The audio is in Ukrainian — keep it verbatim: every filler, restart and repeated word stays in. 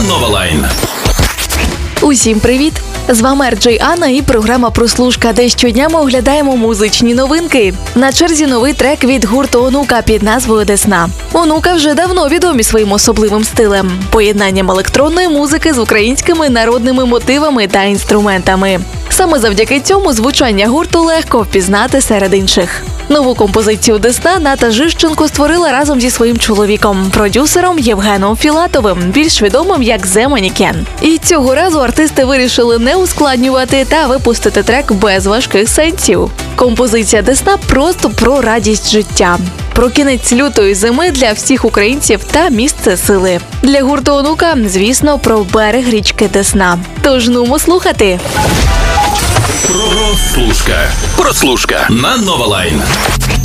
Новалайн. Усім привіт! З вами Ар Джей Анна і програма «Прослушка», де щодня ми оглядаємо музичні новинки. На черзі новий трек від гурту «Онука» під назвою «Десна». «Онука» вже давно відомі своїм особливим стилем – поєднанням електронної музики з українськими народними мотивами та інструментами. Саме завдяки цьому звучання гурту легко впізнати серед інших. Нову композицію «Десна» Ната Жищенко створила разом зі своїм чоловіком, продюсером Євгеном Філатовим, більш відомим як The Mannequin. І цього разу артисти вирішили не ускладнювати та випустити трек без важких сенсів. Композиція «Десна» просто про радість життя. Про кінець лютої зими для всіх українців та місце сили. Для гурту «Онука», звісно, про берег річки Десна. Тож нумо слухати. Прослушка. Прослушка на Новалайн.